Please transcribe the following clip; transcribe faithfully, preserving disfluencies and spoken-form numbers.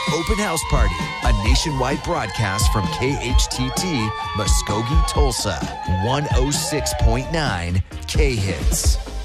Open House Party, a nationwide broadcast from K H T T, Muskogee, Tulsa, one oh six point nine K-Hits.